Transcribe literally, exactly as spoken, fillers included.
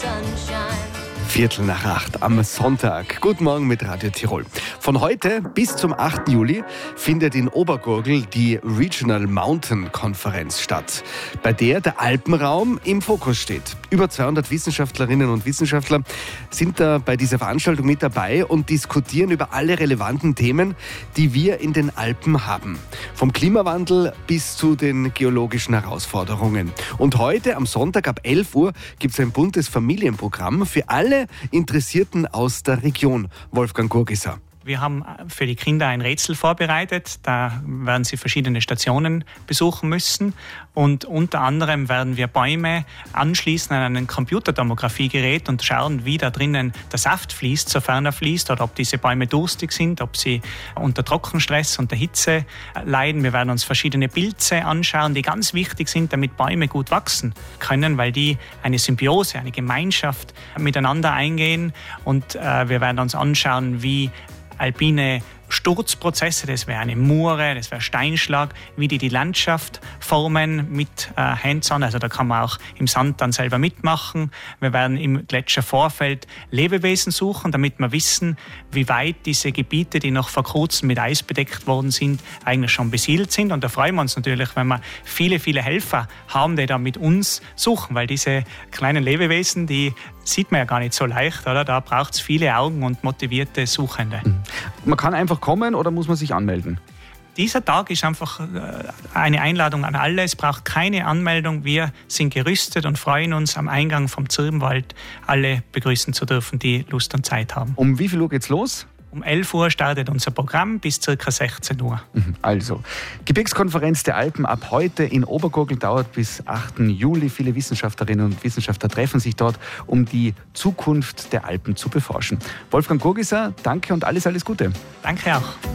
Viertel nach acht am Sonntag. Guten Morgen mit Radio Tirol. Von heute bis zum achten Juli findet in Obergurgl die Regional Mountain Konferenz statt, bei der der Alpenraum im Fokus steht. Über zweihundert Wissenschaftlerinnen und Wissenschaftler sind da bei dieser Veranstaltung mit dabei und diskutieren über alle relevanten Themen, die wir in den Alpen haben. Vom Klimawandel bis zu den geologischen Herausforderungen. Und heute am Sonntag ab elf Uhr gibt es ein buntes Familienprogramm für alle Interessierten aus der Region. Wolfgang Gurgiser. Wir haben für die Kinder ein Rätsel vorbereitet. Da werden sie verschiedene Stationen besuchen müssen. Und unter anderem werden wir Bäume anschließen an ein Computertomographiegerät und schauen, wie da drinnen der Saft fließt, sofern er fließt, oder ob diese Bäume durstig sind, ob sie unter Trockenstress, unter Hitze leiden. Wir werden uns verschiedene Pilze anschauen, die ganz wichtig sind, damit Bäume gut wachsen können, weil die eine Symbiose, eine Gemeinschaft miteinander eingehen. Und äh, wir werden uns anschauen, wie alpine Sturzprozesse, das wäre eine Mure, das wäre Steinschlag, wie die die Landschaft formen mit äh, Hands-on, also da kann man auch im Sand dann selber mitmachen. Wir werden im Gletschervorfeld Lebewesen suchen, damit wir wissen, wie weit diese Gebiete, die noch vor kurzem mit Eis bedeckt worden sind, eigentlich schon besiedelt sind. Und da freuen wir uns natürlich, wenn wir viele, viele Helfer haben, die da mit uns suchen, weil diese kleinen Lebewesen, die sieht man ja gar nicht so leicht, oder? Da braucht es viele Augen und motivierte Suchende. Man kann einfach kommen oder muss man sich anmelden? Dieser Tag ist einfach eine Einladung an alle. Es braucht keine Anmeldung. Wir sind gerüstet und freuen uns, am Eingang vom Zirbenwald alle begrüßen zu dürfen, die Lust und Zeit haben. Um wie viel Uhr geht's los? Um elf Uhr startet unser Programm bis ca. sechzehn Uhr. Also, Gebirgskonferenz der Alpen ab heute in Obergurgl dauert bis achten Juli. Viele Wissenschaftlerinnen und Wissenschaftler treffen sich dort, um die Zukunft der Alpen zu beforschen. Wolfgang Gurgiser, danke und alles, alles Gute. Danke auch.